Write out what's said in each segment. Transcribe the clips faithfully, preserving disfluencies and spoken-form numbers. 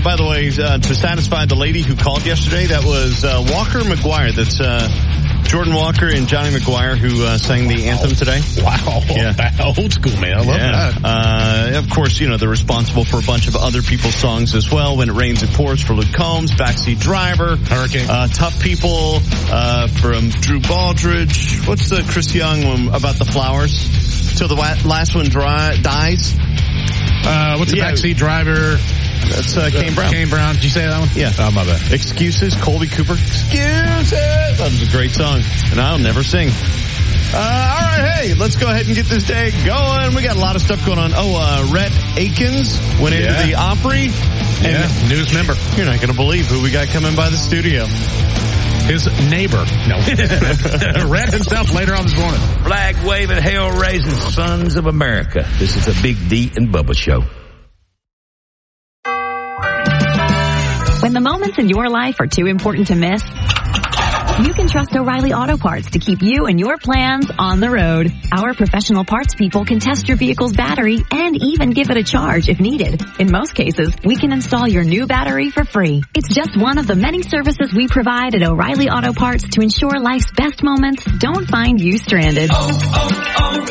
by the way, uh, to satisfy the lady who called yesterday, that was uh, Walker McGuire. That's uh, Jordan Walker and Johnny McGuire who uh, sang the anthem today. Wow. Yeah. Old school, man. I love yeah. that. Uh, of course, you know, they're responsible for a bunch of other people's songs as well. When It Rains, It Pours for Luke Combs, Backseat Driver, Hurricane. Uh, Tough People uh, from Drew Baldridge. What's the Chris Young one about the flowers? Till the last one dry, dies. Uh, what's the Yeah. Backseat Driver? That's uh, Kane Brown. Kane Brown. Did you say that one? Yeah. Oh, my bad. Excuses, Colby Cooper. Excuses. That was a great song. And I'll never sing. Uh, all right, hey, let's go ahead and get this day going. We got a lot of stuff going on. Oh, uh, Rhett Akins went Yeah. into the Opry. And Yeah, newest member. you're not going to believe who we got coming by the studio. His neighbor. No. Rhett himself later on this morning. Flag waving, hail raising sons of America. This is a Big D and Bubba show. When the moments in your life are too important to miss, you can trust O'Reilly Auto Parts to keep you and your plans on the road. Our professional parts people can test your vehicle's battery and even give it a charge if needed. In most cases, we can install your new battery for free. It's just one of the many services we provide at O'Reilly Auto Parts to ensure life's best moments don't find you stranded. Oh,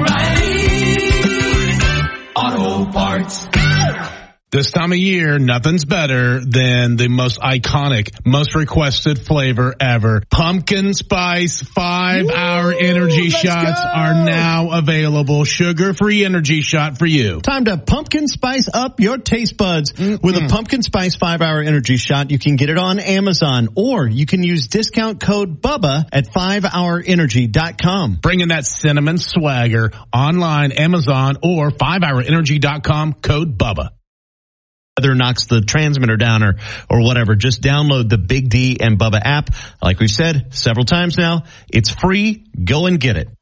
oh, oh, O'Reilly Auto Parts. This time of year, nothing's better than the most iconic, most requested flavor ever. Pumpkin spice five-hour energy shots go. are now available. Sugar-free energy shot for you. Time to pumpkin spice up your taste buds. Mm-hmm. With a pumpkin spice five-hour energy shot, you can get it on Amazon, or you can use discount code BUBBA at five hour energy dot com. Bringing that cinnamon swagger online, Amazon, or five hour energy dot com, code BUBBA. Whether knocks the transmitter down or, or whatever, just download the Big D and Bubba app. Like we've said several times now, it's free. Go and get it.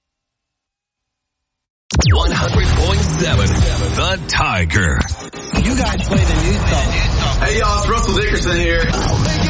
one hundred point seven, The Tiger. You guys play the new song. Hey y'all, it's Russell Dickerson here.